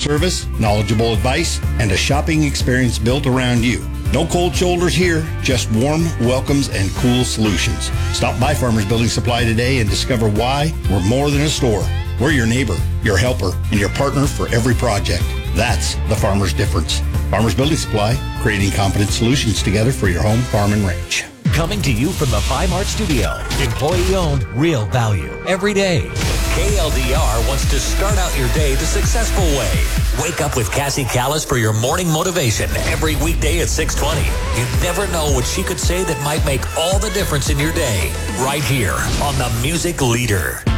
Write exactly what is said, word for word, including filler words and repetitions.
service, knowledgeable advice, and a shopping experience built around you. No cold shoulders here, just warm welcomes and cool solutions. Stop by Farmers Building Supply today and discover why we're more than a store. We're your neighbor, your helper, and your partner for every project. That's the Farmer's difference. Farmers Building Supply, creating confident solutions together for your home, farm, and ranch. Coming to you from the Five Mart Studio. Employee-owned, real value, every day. K L D R wants to start out your day the successful way. Wake up with Cassie Callis for your morning motivation every weekday at six twenty. You never know what she could say that might make all the difference in your day. Right here on The Music Leader.